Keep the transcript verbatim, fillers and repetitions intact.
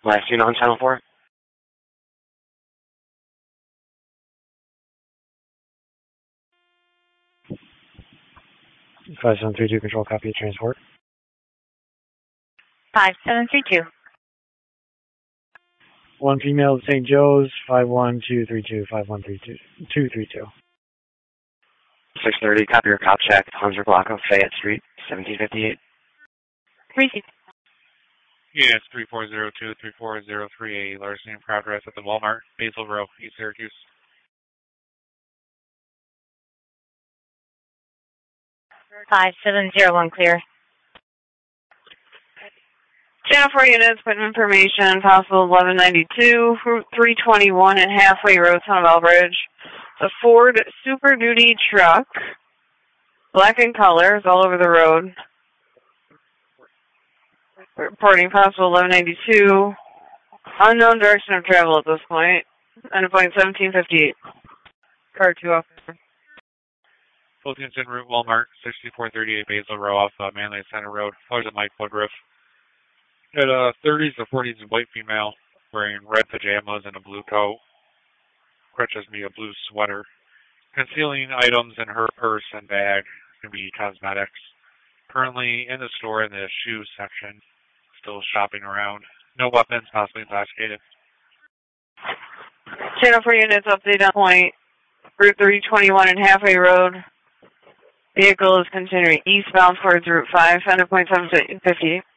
Last unit on channel four. five seven three two, control, copy, transport. five seven three two. One female at Saint Joe's, five one two three two, five one three two, two three two. six thirty, copy your cop check, Hunter Block of Fayette Street, seventeen fifty-eight. Receive. Units three four zero two, three four zero three, a larceny in progress at the Walmart, Basil Row, East Syracuse. five seven zero one, clear. Channel four units, put information, possible eleven ninety-two, Route three twenty-one and Halfway Road, Sunnyvale Bridge. It's a Ford Super Duty truck, black in color, it's all over the road. Reporting possible eleven ninety-two, unknown direction of travel at this point, and point seventeen fifty-eight. Car two officer. Fulton's en route, Walmart, sixty-four thirty-eight Basil Row off uh, Manly Center Road, close at Mike Woodruff. At uh, thirties or forties, a white female wearing red pajamas and a blue coat. Crutches me a blue sweater. Concealing items in her purse and bag. Can be cosmetics. Currently in the store in the shoe section. Still shopping around. No weapons, possibly intoxicated. Channel four units, update on point. Route three twenty-one and Halfway Road. Vehicle is continuing eastbound towards Route five, under point seven fifty-eight.